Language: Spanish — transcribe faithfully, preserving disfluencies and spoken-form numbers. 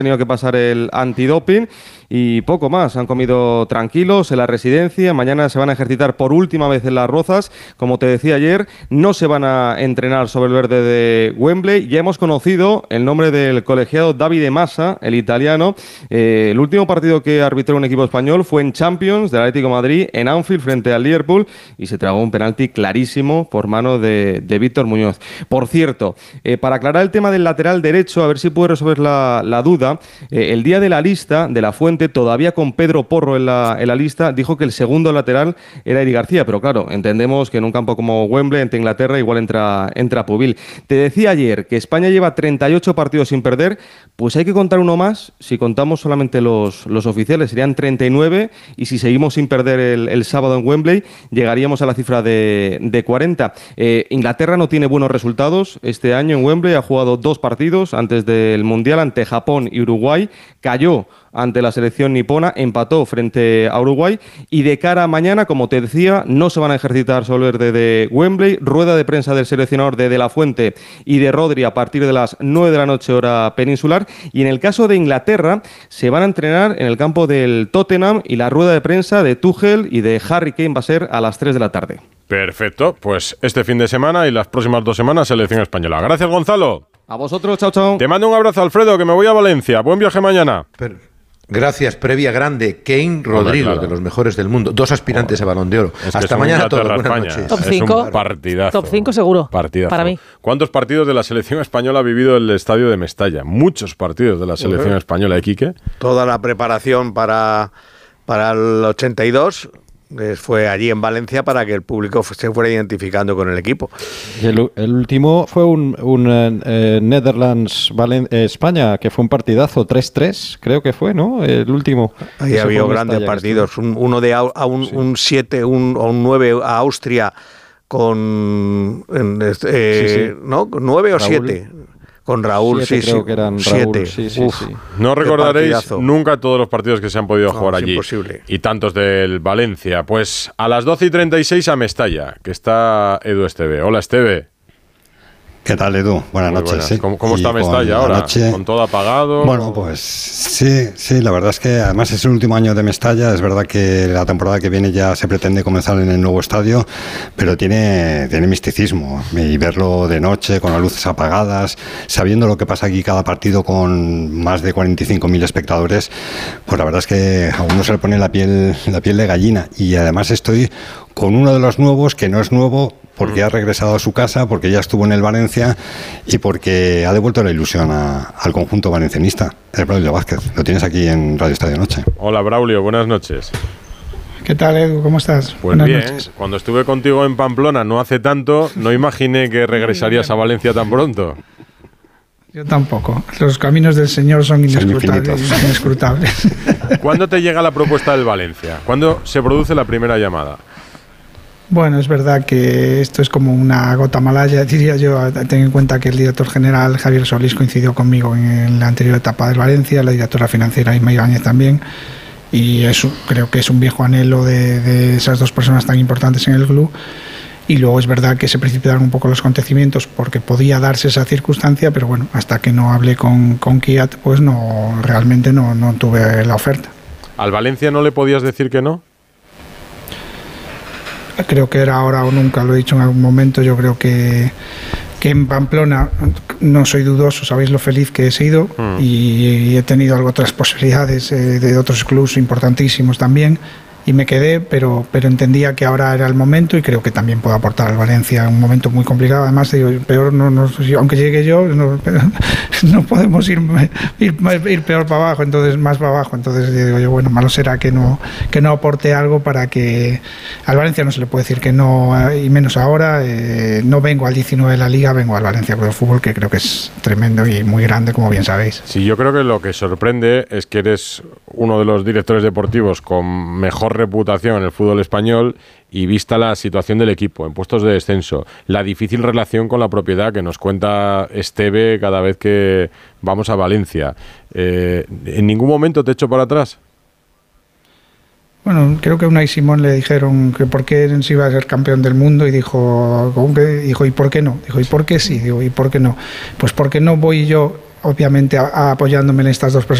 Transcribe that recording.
tenido que pasar el antidoping y poco más. Han comido tranquilos en la residencia. Mañana se van a ejercitar por última vez en Las Rozas. Como te decía ayer, no se van a entrenar sobre el verde de Wembley. Ya hemos conocido el nombre del colegiado Davide Massa, el italiano. Eh, el último partido que arbitró un equipo español fue en Champions del Atlético de Madrid, en Anfield, frente al Liverpool, y se tragó un penalti clarísimo por mano de, de Víctor Muñoz. Por cierto, eh, para aclarar el tema del lateral derecho, a ver si puede resolver la, la duda, eh, el día de la lista de La Fuente, todavía con Pedro Porro en la, en la lista, dijo que el segundo lateral era Eric García, pero claro, entendemos que en un campo como Wembley, entre Inglaterra, igual entra, entra Pubil. Te decía ayer que España lleva treinta y ocho partidos sin perder, pues hay que contar uno más. Si contamos solamente los, los oficiales, serían treinta y nueve, y si seguimos sin perder el, el sábado en Wembley, llegaríamos a la cifra de, de cuarenta. Eh, Inglaterra no tiene buenos resultados este año en Wembley, ha jugado dos partidos antes del Mundial, ante Japón y Uruguay, cayó ante la selección nipona, empató frente a Uruguay, y de cara a mañana, como te decía, no se van a ejercitar sobre el verde de Wembley. Rueda de prensa del seleccionador de De La Fuente y de Rodri a partir de las nueve de la noche hora peninsular, y en el caso de Inglaterra se van a entrenar en el campo del Tottenham, y la rueda de prensa de Tuchel y de Harry Kane va a ser a las tres de la tarde. Perfecto, pues este fin de semana y las próximas dos semanas selección española. Gracias, Gonzalo. A vosotros, chao, chao. Te mando un abrazo, Alfredo, que me voy a Valencia. Buen viaje mañana. Pero... Gracias, previa grande, Kane, Rodrigo, claro, de los mejores del mundo, dos aspirantes oh, a Balón de Oro. Es Hasta mañana todos, buenas noches. Top cinco, partidazo. Top cinco seguro, partidazo. Para mí. ¿Cuántos partidos de la selección española ha vivido el estadio de Mestalla? Muchos partidos de la selección uh-huh. española, ¿eh, Quique? Toda la preparación para, para el ochenta y dos... fue allí en Valencia para que el público se fuera identificando con el equipo. Y el, el último fue un, un eh, Netherlands Valen- eh, España, que fue un partidazo, tres tres, creo que fue, ¿no? El último. Ahí había grandes partidos, un, uno de a, a un, sí. un siete un, o un nueve a Austria con eh, sí, sí. ¿no? nueve o siete. Con Raúl, siete, sí, creo sí. que eran siete. Raúl, sí, sí, Uf, sí. No recordaréis nunca todos los partidos que se han podido no, jugar allí. Imposible. Y tantos del Valencia. Pues a las doce y treinta y seis a Mestalla, que está Edu Esteve. Hola, Esteve. ¿Qué tal, Edu? Buenas Muy noches. Buenas. Sí. ¿Cómo, cómo está Mestalla ahora? Noche... ¿Con todo apagado? Bueno, pues sí, sí, la verdad es que además es el último año de Mestalla. Es verdad que la temporada que viene ya se pretende comenzar en el nuevo estadio, pero tiene, tiene misticismo. Y verlo de noche, con las luces apagadas, sabiendo lo que pasa aquí cada partido con más de cuarenta y cinco mil espectadores, pues la verdad es que a uno se le pone la piel, la piel de gallina. Y además estoy con uno de los nuevos, que no es nuevo, porque ha regresado a su casa, porque ya estuvo en el Valencia y porque ha devuelto la ilusión a, al conjunto valencianista. Es Braulio Vázquez, lo tienes aquí en Radio Estadio Noche. Hola, Braulio, buenas noches. ¿Qué tal, Edu? ¿Cómo estás? Pues buenas bien, noches. Cuando estuve contigo en Pamplona no hace tanto, no imaginé que regresarías a Valencia tan pronto. Yo tampoco. Los caminos del Señor son inescrutables. inescrutables. ¿Cuándo te llega la propuesta del Valencia? ¿Cuándo se produce la primera llamada? Bueno, es verdad que esto es como una gota malaya, diría yo. Ten en cuenta que el director general Javier Solís coincidió conmigo en la anterior etapa del Valencia, la directora financiera Inma Ibáñez también, y eso creo que es un viejo anhelo de, de esas dos personas tan importantes en el club. Y luego es verdad que se precipitaron un poco los acontecimientos porque podía darse esa circunstancia, pero bueno, hasta que no hablé con, con Kiat, pues no, realmente no, no tuve la oferta. ¿Al Valencia no le podías decir que no? Creo que era ahora o nunca, lo he dicho en algún momento. Yo creo que, que en Pamplona no soy dudoso, sabéis lo feliz que he sido mm. y, y he tenido algo otras posibilidades eh, de otros clubes importantísimos también. Y me quedé, pero, pero entendía que ahora era el momento y creo que también puedo aportar al Valencia un momento muy complicado. Además, digo, peor no, no aunque llegue yo, no, no podemos ir, ir, ir peor para abajo, entonces más para abajo. Entonces digo yo, bueno, malo será que no, que no aporte algo para que al Valencia no se le puede decir que no, y menos ahora. Eh, no vengo al diecinueve de la Liga, vengo al Valencia Club de Fútbol, que creo que es tremendo y muy grande, como bien sabéis. Sí, yo creo que lo que sorprende es que eres uno de los directores deportivos con mejor reputación en el fútbol español y vista la situación del equipo en puestos de descenso, la difícil relación con la propiedad que nos cuenta Esteve cada vez que vamos a Valencia, eh, ¿en ningún momento te echo para atrás? Bueno, creo que a Unai Simón le dijeron que por qué se iba a ser campeón del mundo y dijo, ¿cómo que? Dijo, ¿y por qué no? Dijo, ¿y por qué sí? Digo, ¿y por qué no? Pues porque no voy yo obviamente a, a apoyándome en estas dos personas